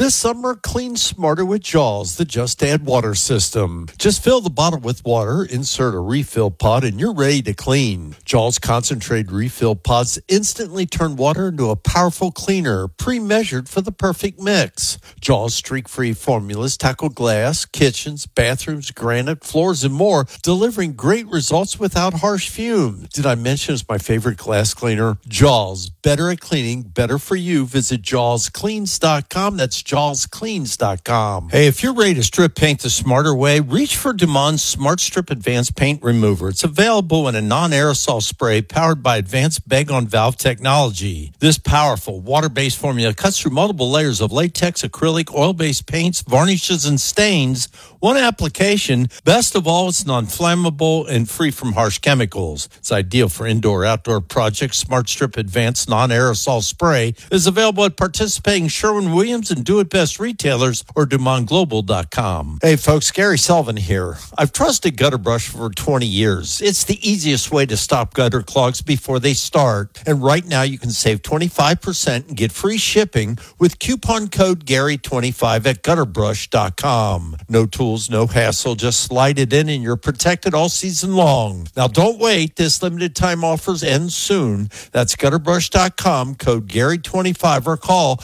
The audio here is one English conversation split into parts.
This summer, clean smarter with Jaws, the Just Add Water system. Just fill the bottle with water, insert a refill pod, and you're ready to clean. Jaws concentrated refill pods instantly turn water into a powerful cleaner, pre-measured for the perfect mix. Jaws streak-free formulas tackle glass, kitchens, bathrooms, granite, floors, and more, delivering great results without harsh fumes. Did I mention it's my favorite glass cleaner? Jaws, better at cleaning, better for you. Visit JawsCleans.com. That's JawsCleans.com. Hey, if you're ready to strip paint the smarter way, reach for Dumont Smart Strip Advanced Paint Remover. It's available in a non-aerosol spray powered by advanced bag-on-valve technology. This powerful water-based formula cuts through multiple layers of latex, acrylic, oil-based paints, varnishes, and stains. One application. Best of all, it's non-flammable and free from harsh chemicals. It's ideal for indoor-outdoor projects. Smart Strip Advanced Non-Aerosol Spray is available at participating Sherwin-Williams and Do It Best retailers or DumontGlobal.com. Hey folks, Gary Sullivan here. I've trusted Gutter Brush for 20 years. It's the easiest way to stop gutter clogs before they start. And right now you can save 25% and get free shipping with coupon code Gary25 at gutterbrush.com. No tools, no hassle, just slide it in and you're protected all season long. Now don't wait, this limited time offers end soon. That's gutterbrush.com, code Gary25 or call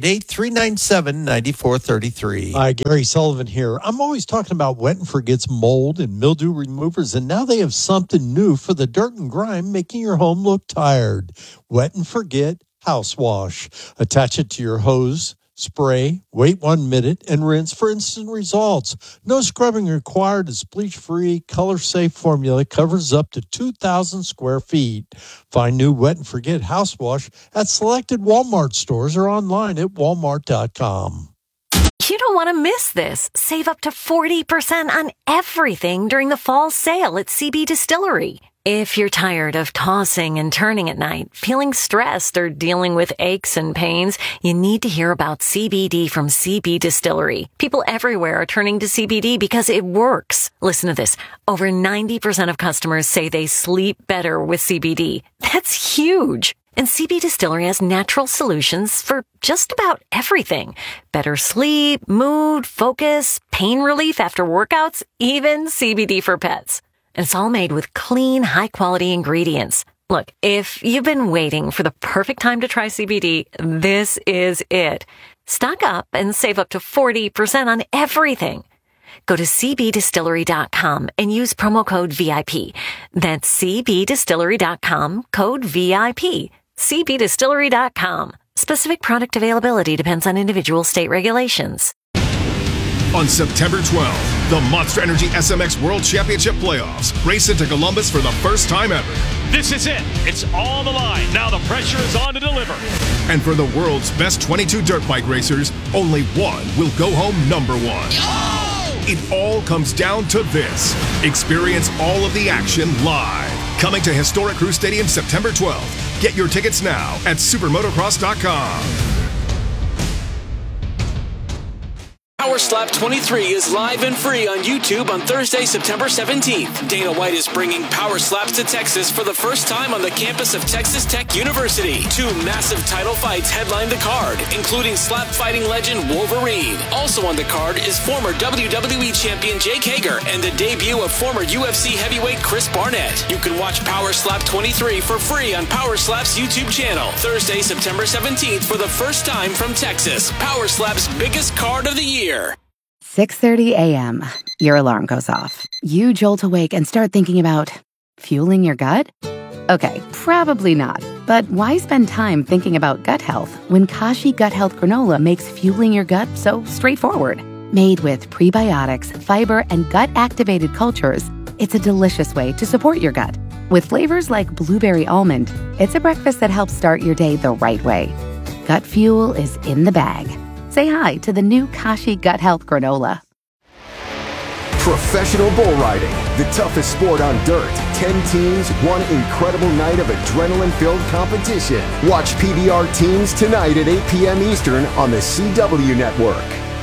888-397-9433. Hi, Gary Sullivan here. I'm always talking about Wet and Forget's mold and mildew removers, and now they have something new for the dirt and grime, making your home look tired. Wet and Forget House Wash. Attach it to your hose, spray, wait 1 minute, and rinse for instant results. No scrubbing required. It's bleach-free, color-safe formula. Covers up to 2,000 square feet. Find new Wet and Forget House Wash at selected Walmart stores or online at walmart.com. You don't want to miss this. Save up to 40% on everything during the fall sale at CB Distillery. If you're tired of tossing and turning at night, feeling stressed, or dealing with aches and pains, you need to hear about CBD from CB Distillery. People everywhere are turning to CBD because it works. Listen to this. Over 90% of customers say they sleep better with CBD. That's huge. And CB Distillery has natural solutions for just about everything. Better sleep, mood, focus, pain relief after workouts, even CBD for pets. And it's all made with clean, high-quality ingredients. Look, if you've been waiting for the perfect time to try CBD, this is it. Stock up and save up to 40% on everything. Go to cbdistillery.com and use promo code VIP. That's cbdistillery.com, code VIP. cbdistillery.com. Specific product availability depends on individual state regulations. On September 12th, the Monster Energy SMX World Championship Playoffs race into Columbus for the first time ever. This is it. It's on the line. Now the pressure is on to deliver. And for the world's best 22 dirt bike racers, only one will go home number one. Oh! It all comes down to this. Experience all of the action live. Coming to Historic Crew Stadium September 12th. Get your tickets now at supermotocross.com. Power Slap 23 is live and free on YouTube on Thursday, September 17th. Dana White is bringing Power Slaps to Texas for the first time on the campus of Texas Tech University. 2 massive title fights headline the card, including slap fighting legend Wolverine. Also on the card is former WWE champion Jake Hager and the debut of former UFC heavyweight Chris Barnett. You can watch Power Slap 23 for free on Power Slap's YouTube channel. Thursday, September 17th for the first time from Texas. Power Slap's biggest card of the year. 6:30 a.m. Your alarm goes off. You jolt awake and start thinking about fueling your gut? Okay, probably not. But why spend time thinking about gut health when Kashi Gut Health Granola makes fueling your gut so straightforward? Made with prebiotics, fiber, and gut-activated cultures, it's a delicious way to support your gut. With flavors like blueberry almond, it's a breakfast that helps start your day the right way. Gut fuel is in the bag. Say hi to the new Kashi Gut Health Granola. Professional bull riding, the toughest sport on dirt. 10 teams, one incredible night of adrenaline-filled competition. Watch PBR Teams tonight at 8 p.m. Eastern on the CW Network.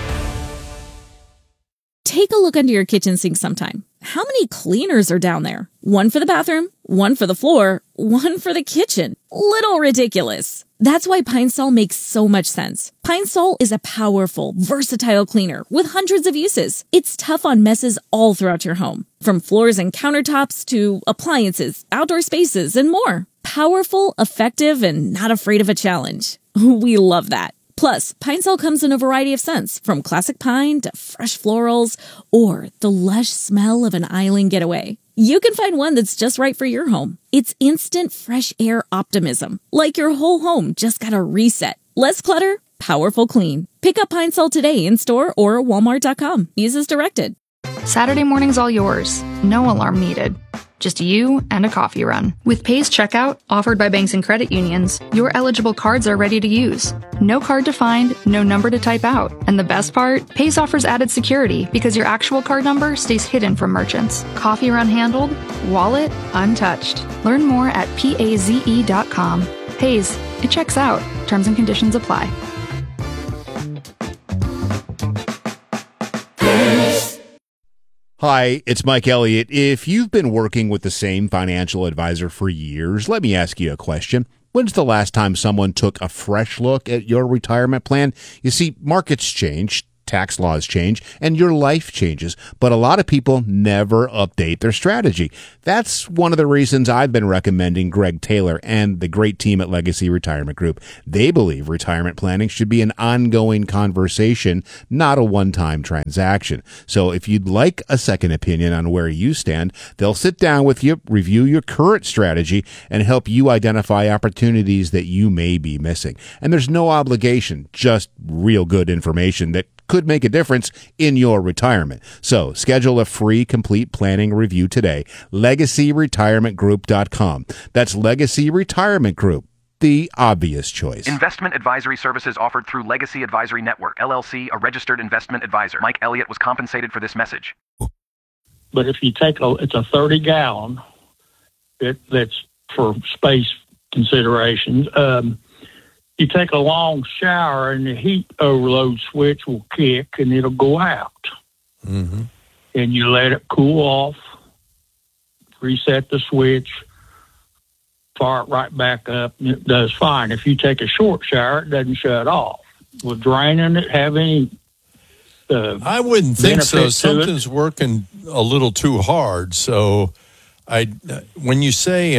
Take a look under your kitchen sink sometime. How many cleaners are down there? One for the bathroom, one for the floor, one for the kitchen. Little ridiculous. That's why Pine Sol makes so much sense. Pine Sol is a powerful, versatile cleaner with hundreds of uses. It's tough on messes all throughout your home, from floors and countertops to appliances, outdoor spaces, and more. Powerful, effective, and not afraid of a challenge. We love that. Plus, Pine Sol comes in a variety of scents, from classic pine to fresh florals, or the lush smell of an island getaway. You can find one that's just right for your home. It's instant fresh air optimism, like your whole home just got a reset. Less clutter, powerful clean. Pick up Pine Sol today in store or Walmart.com. Use as directed. Saturday morning's all yours. No alarm needed. Just you and a coffee run. With Pays Checkout, offered by banks and credit unions, your eligible cards are ready to use. No card to find, no number to type out. And the best part? Pays offers added security because your actual card number stays hidden from merchants. Coffee run handled, wallet untouched. Learn more at PAZE.com. Pays, it checks out. Terms and conditions apply. Hi, it's Mike Elliott. If you've been working with the same financial advisor for years, let me ask you a question. When's the last time someone took a fresh look at your retirement plan? You see, markets change, tax laws change, and your life changes, but a lot of people never update their strategy. That's one of the reasons I've been recommending Greg Taylor and the great team at Legacy Retirement Group. They believe retirement planning should be an ongoing conversation, not a one-time transaction. So if you'd like a second opinion on where you stand, they'll sit down with you, review your current strategy, and help you identify opportunities that you may be missing. And there's no obligation, just real good information that could make a difference in your retirement. So schedule a free complete planning review today. LegacyRetirementGroup.com. That's Legacy Retirement Group, the obvious choice. Investment advisory services offered through Legacy Advisory Network, LLC, a registered investment advisor. Mike Elliott was compensated for this message. But if you take it's a 30-gallon, that's for space considerations. You take a long shower and the heat overload switch will kick and it'll go out. Mm-hmm. And you let it cool off, reset the switch, fire it right back up, and it does fine. If you take a short shower, it doesn't shut off. Will draining it have any I wouldn't think so. Something's working a little too hard. So when you say...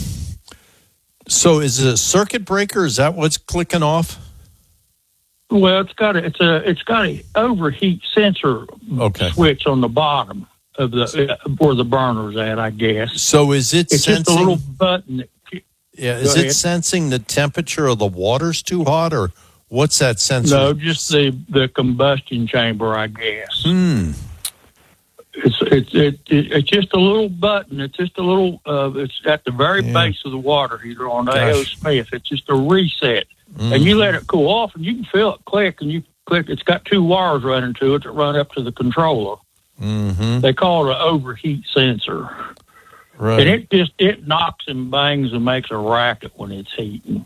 So is it a circuit breaker? Is that what's clicking off? Well, it's got a overheat sensor switch on the bottom of where the burner's at, I guess. So is it it's sensing? Just a little button. Is it sensing the temperature of the water's too hot, or what's that sensor? No, just the combustion chamber, I guess. It's just a little button. It's just a little. It's at the very base of the water heater on the A.O. Smith. It's just a reset, and you let it cool off, and you can feel it click. And you click. It's got two wires running to it that run up to the controller. Mm-hmm. They call it an overheat sensor, right? And it knocks and bangs and makes a racket when it's heating.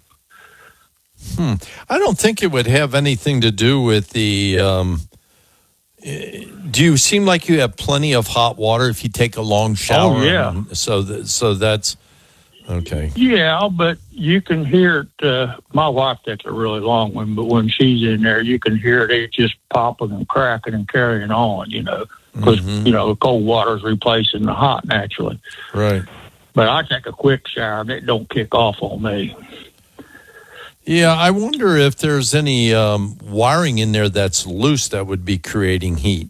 I don't think it would have anything to do with the. Do you seem like you have plenty of hot water if you take a long shower? Oh, yeah. So that's okay. Yeah, but you can hear it. My wife takes a really long one, but when she's in there, you can hear it. It's just popping and cracking and carrying on, because, the cold water is replacing the hot naturally. Right. But I take a quick shower, and it don't kick off on me. Yeah, I wonder if there's any wiring in there that's loose that would be creating heat.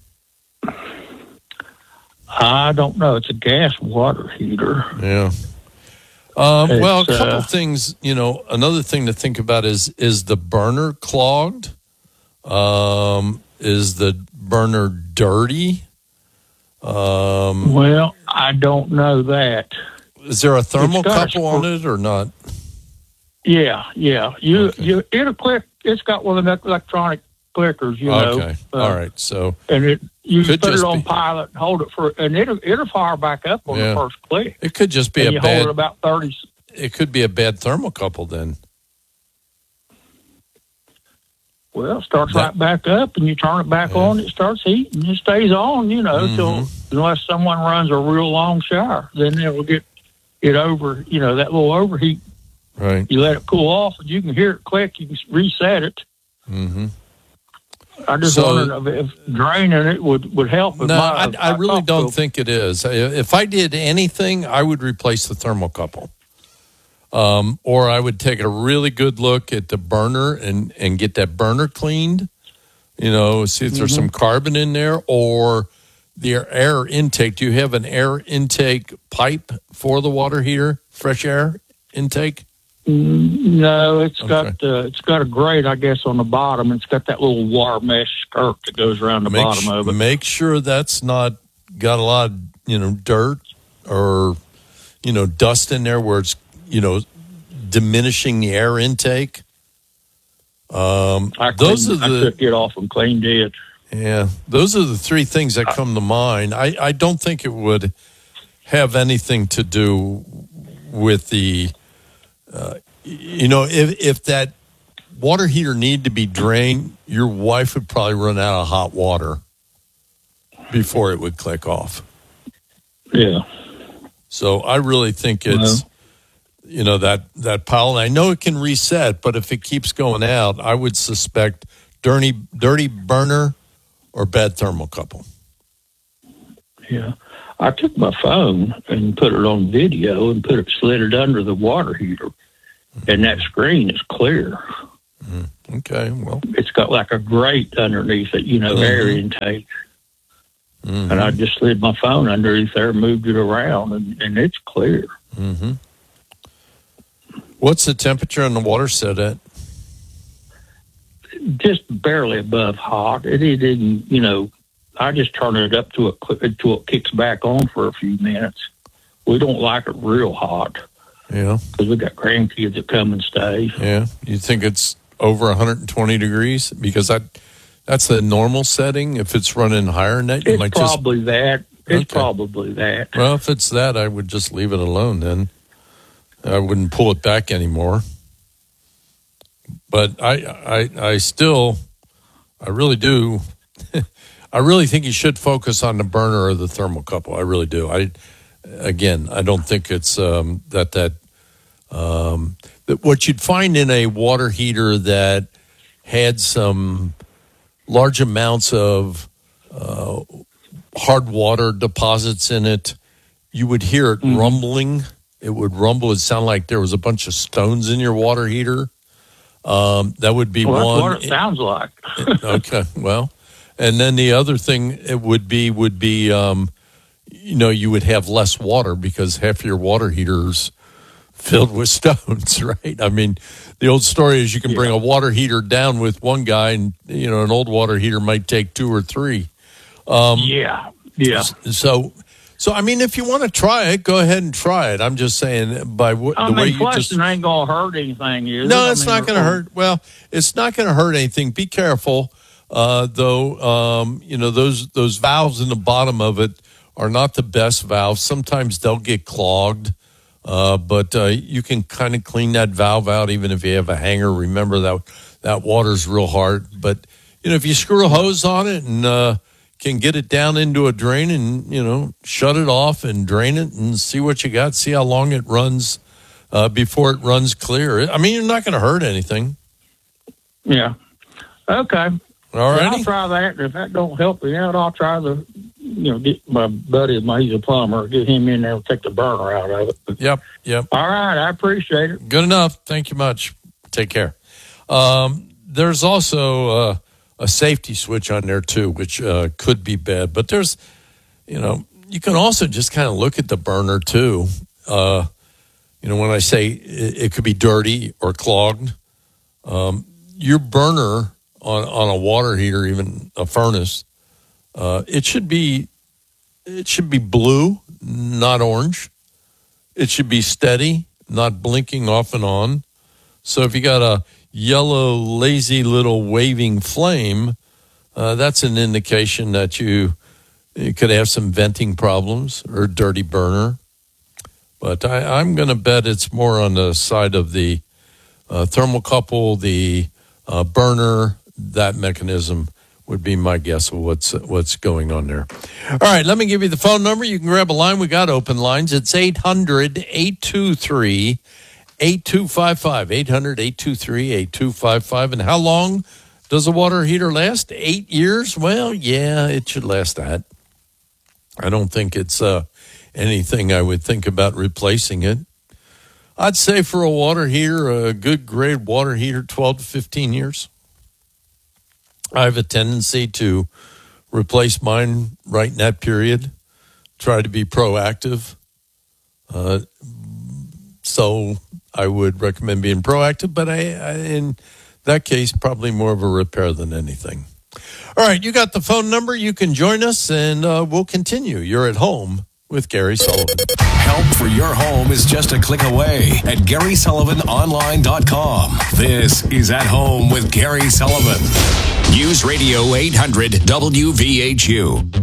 I don't know. It's a gas water heater. Yeah. Well, a couple of things, another thing to think about is the burner clogged? Is the burner dirty? Well, I don't know that. Is there a thermocouple on it or not? Yeah. It'll click. It's got one of the electronic clickers, Okay. All right. So, and you put it on pilot and hold it and it'll fire back up on the first click. It could just be hold it about 30. It could be a bad thermocouple then. Well, it starts right back up, and you turn it back on. It starts heating. It stays on, till unless someone runs a real long shower, then it will get it over. That little overheat Right. You let it cool off, and you can hear it click. You can reset it. Mm-hmm. I just wondered if draining it would help. No, I really don't think it is. If I did anything, I would replace the thermocouple. Or I would take a really good look at the burner and get that burner cleaned. See if there's some carbon in there, or the air intake. Do you have an air intake pipe for the water heater? Fresh air intake? No, it's got a grate, I guess, on the bottom. It's got that little wire mesh skirt that goes around the bottom of it. Make sure that's not got a lot of dirt or dust in there where it's diminishing the air intake. I took it off and cleaned it. Yeah, those are the three things that come to mind. I don't think it would have anything to do with the, if that water heater needed to be drained, your wife would probably run out of hot water before it would click off. Yeah. So I really think it's, that pile. And I know it can reset, but if it keeps going out, I would suspect dirty burner or bad thermocouple. Yeah. I took my phone and put it on video and slid it under the water heater, and that screen is clear. Okay, well. It's got like a grate underneath it, air intake. And I just slid my phone underneath there, moved it around, and it's clear. Mm-hmm. What's the temperature on the water set at? Just barely above hot. It didn't, I just turn it up until it kicks back on for a few minutes. We don't like it real hot. Yeah. Because we got grandkids that come and stay. Yeah. You think it's over 120 degrees? Because that's the normal setting. If it's running higher than that, you might probably that. It's Okay. probably that. Well, if it's that, I would just leave it alone then. I wouldn't pull it back anymore. But I really do. I really think you should focus on the burner or the thermocouple. I really do. I don't think it's that what you'd find in a water heater that had some large amounts of hard water deposits in it, you would hear it rumbling. It would rumble. It sound like there was a bunch of stones in your water heater. That would be one. That's what it sounds like. Okay, well, and then the other thing it would be, you would have less water because half your water heater's filled with stones, right? I mean, the old story is you can bring a water heater down with one guy, and an old water heater might take two or three. Yeah. So I mean, if you want to try it, go ahead and try it. I'm just saying the way you plus it ain't going to hurt anything, is it? No, it's not going to hurt. Well, it's not going to hurt anything. Be careful, though. Those valves in the bottom of it are not the best valves. Sometimes they'll get clogged, but you can kind of clean that valve out even if you have a hanger. Remember that water's real hard. But, if you screw a hose on it and can get it down into a drain and, shut it off and drain it and see what you got, see how long it runs before it runs clear. I mean, you're not going to hurt anything. Yeah. Okay. All right. I'll try that. If that don't help me out, I'll try get my buddy, he's a plumber, get him in there and take the burner out of it. Yep. All right. I appreciate it. Good enough. Thank you much. Take care. There's also a safety switch on there too, which could be bad. But there's, you can also just kind of look at the burner too. When I say it could be dirty or clogged, your burner on a water heater, even a furnace, it should be blue, not orange. It should be steady, not blinking off and on. So if you got a yellow, lazy little waving flame, that's an indication that you could have some venting problems or a dirty burner. But I'm going to bet it's more on the side of the thermocouple, the burner, that mechanism would be my guess of what's going on there. All right, let me give you the phone number. You can grab a line. We got open lines. It's 800-823 8255, 800-823-8255. And how long does a water heater last? 8 years? Well, yeah, it should last that. I don't think it's anything I would think about replacing it. I'd say for a water heater, a good grade water heater, 12 to 15 years. I have a tendency to replace mine right in that period, try to be proactive. So I would recommend being proactive, but I in that case, probably more of a repair than anything. All right, you got the phone number. You can join us, and we'll continue. You're at home with Gary Sullivan. Help for your home is just a click away at GarySullivanOnline.com. This is At Home with Gary Sullivan. News Radio 800 WVHU.